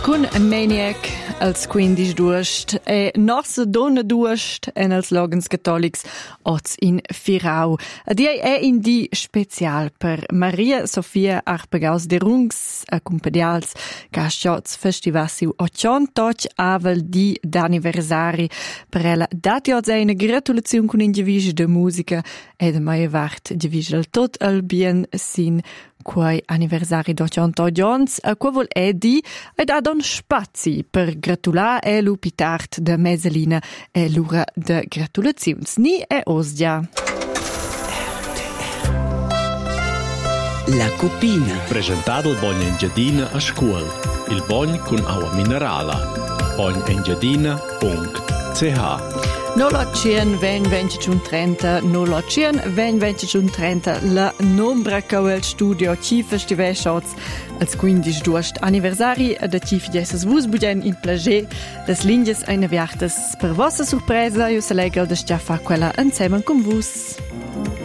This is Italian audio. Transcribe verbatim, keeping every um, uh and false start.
Cun Maniac als quindisch duost e nossa donna duost en als logans catolics oz in Firau. Adie è in di special per Maria Sofia Arpagaus de Rungs accompagnals ca scioz festivasiu ottantoc avel di d'anniversari per ella dati oz una gratulazione con in divisa de musica e de mai vart divisa del tot al bien sin quei anniversari d'ottantoc ons, a quo vol edi ed ha don spazi per gratular e l'upitart de Meselina e l'ura de gratulaziuns. Ni e osdia. La Cupina. Presentato il Bogn Engiadina a scuol. Il Bogn con acqua minerala. bogn engiadina punto c h. Nolocien ven venticiun trenta, nolocien ven venticiun trenta, la nombra che il studio ci festiveschots als quindisch duost anniversari da ci figesses vus budgen in plagé des linges eine viartes per vostra sorpresa io se legel da stia fa quella insieme con vus.